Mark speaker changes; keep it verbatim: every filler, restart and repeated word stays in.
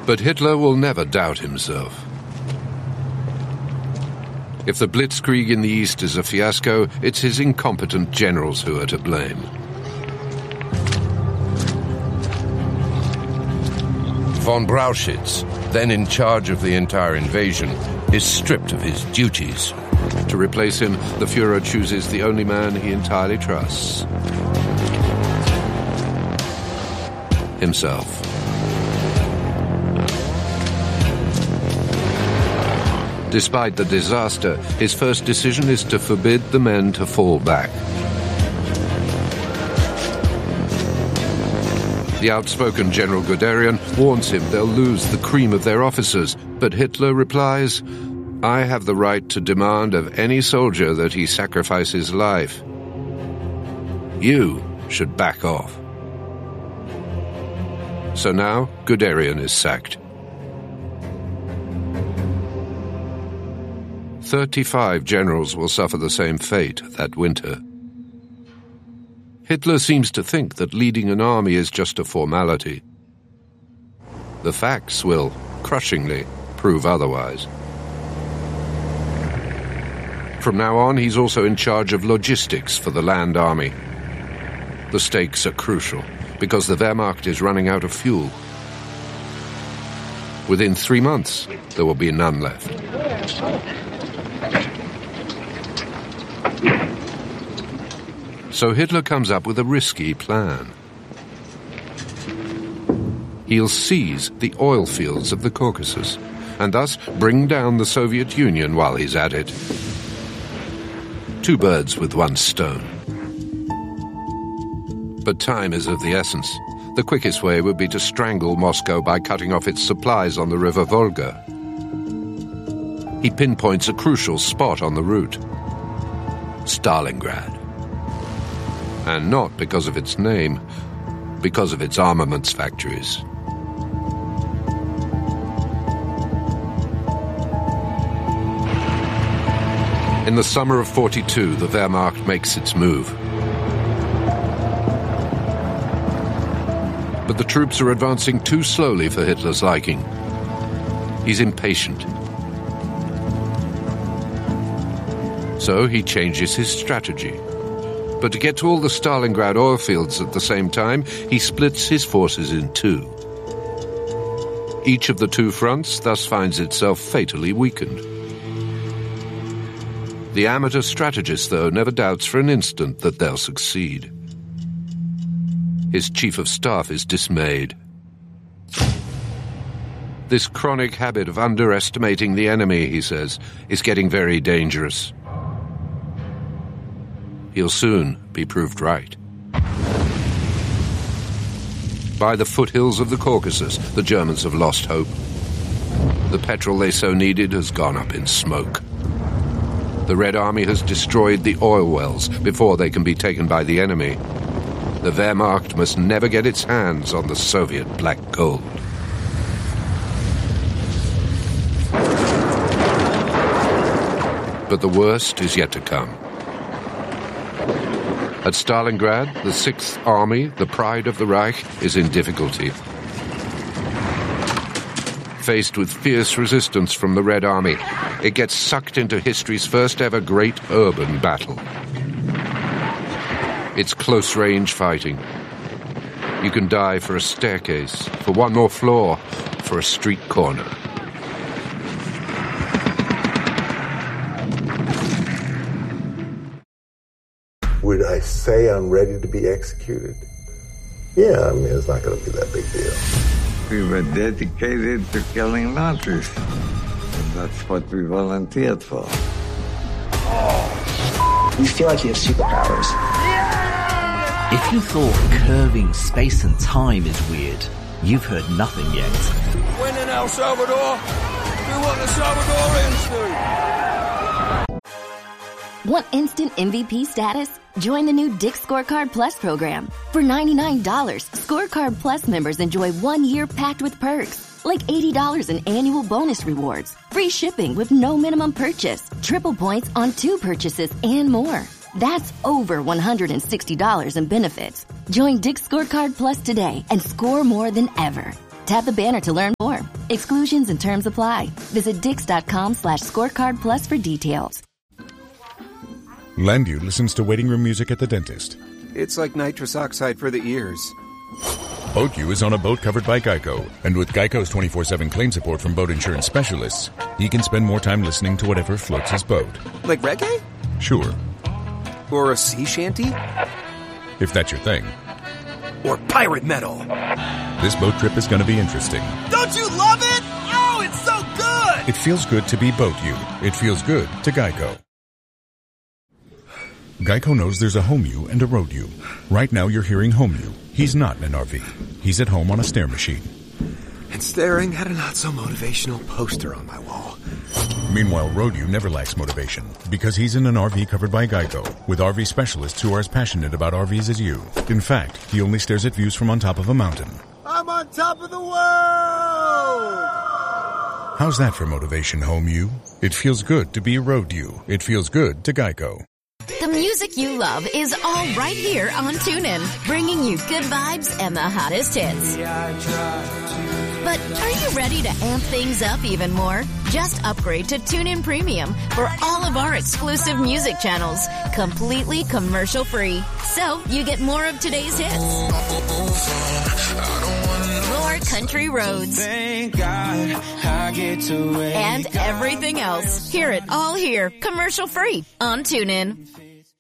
Speaker 1: But Hitler will never doubt himself. If the Blitzkrieg in the East is a fiasco, it's his incompetent generals who are to blame.
Speaker 2: Von Brauchitsch, then in charge of the entire invasion, is stripped of his duties.
Speaker 1: To replace him, the Führer chooses the only man he entirely trusts. Himself. Despite the disaster, his first decision is to forbid the men to fall back. The outspoken General Guderian warns him they'll lose the cream of their officers, but Hitler replies, "I have the right to demand of any soldier that he sacrifice his life. You should back off." So now, Guderian is sacked. Thirty-five generals will suffer the same fate that winter. Hitler seems to think that leading an army is just a formality. The facts will, crushingly, prove otherwise. From now on, he's also in charge of logistics for the land army. The stakes are crucial, because the Wehrmacht is running out of fuel. Within three months, there will be none left. So Hitler comes up with a risky plan. He'll seize the oil fields of the Caucasus, and thus bring down the Soviet Union while he's at it. Two birds with one stone. But time is of the essence. The quickest way would be to strangle Moscow by cutting off its supplies on the river Volga. He pinpoints a crucial spot on the route: Stalingrad. And not because of its name, because of its armaments factories. In the summer of forty-two, the Wehrmacht makes its move. But the troops are advancing too slowly for Hitler's liking. He's impatient. So he changes his strategy. But to get to all the Stalingrad oil fields at the same time, he splits his forces in two. Each of the two fronts thus finds itself fatally weakened. The amateur strategist, though, never doubts for an instant that they'll succeed. His chief of staff is dismayed. This chronic habit of underestimating the enemy, he says, is getting very dangerous. He'll soon be proved right. By the foothills of the Caucasus, the Germans have lost hope. The petrol they so needed has gone up in smoke. The Red Army has destroyed the oil wells before they can be taken by the enemy. The Wehrmacht must never get its hands on the Soviet black gold. But the worst is yet to come. At Stalingrad, the Sixth Army, the pride of the Reich, is in difficulty. Faced with fierce resistance from the Red Army, it gets sucked into history's first ever great urban battle. It's close-range fighting. You can die for a staircase, for one more floor, for a street corner.
Speaker 3: Would I say I'm ready to be executed? Yeah, I mean, it's not going to be that big deal.
Speaker 4: We were dedicated to killing Nazis. And that's what we volunteered for.
Speaker 5: You feel like you have superpowers.
Speaker 6: If you thought curving space and time is weird, you've heard nothing yet.
Speaker 7: When in El Salvador, do what the Salvadorians do.
Speaker 8: Want instant M V P status? Join the new Dick's Scorecard Plus program. For ninety-nine dollars, Scorecard Plus members enjoy one year packed with perks, like eighty dollars in annual bonus rewards, free shipping with no minimum purchase, triple points on two purchases, and more. That's over one hundred sixty dollars in benefits. Join Dick's Scorecard Plus today and score more than ever. Tap the banner to learn more. Exclusions and terms apply. Visit dix.com slash scorecard plus for details.
Speaker 9: Landu listens to waiting room music at the dentist.
Speaker 10: It's like nitrous oxide for the ears.
Speaker 9: BoatU is on a boat covered by Geico, and with Geico's twenty-four seven claim support from boat insurance specialists, he can spend more time listening to whatever floats his boat.
Speaker 10: Like reggae?
Speaker 9: Sure.
Speaker 10: Or a sea shanty?
Speaker 9: If that's your thing.
Speaker 10: Or pirate metal.
Speaker 9: This boat trip is going to be interesting.
Speaker 7: Don't you love it? Oh, it's so good!
Speaker 9: It feels good to be BoatU. It feels good to Geico. Geico knows there's a home you and a road you. Right now you're hearing home you. He's not in an R V. He's at home on a stair machine.
Speaker 10: And staring at a not-so-motivational poster on my wall.
Speaker 9: Meanwhile, road you never lacks motivation because he's in an R V covered by Geico with R V specialists who are as passionate about R Vs as you. In fact, he only stares at views from on top of a mountain.
Speaker 7: I'm on top of the world!
Speaker 9: How's that for motivation, home you? It feels good to be road you. It feels good to Geico.
Speaker 11: The music you love is all right here on TuneIn, bringing you good vibes and the hottest hits. But are you ready to amp things up even more? Just upgrade to TuneIn Premium for all of our exclusive music channels, completely commercial-free. So you get more of today's hits. More country roads.
Speaker 7: Thank God I get to
Speaker 11: and everything else. Hear it all here, commercial-free on TuneIn.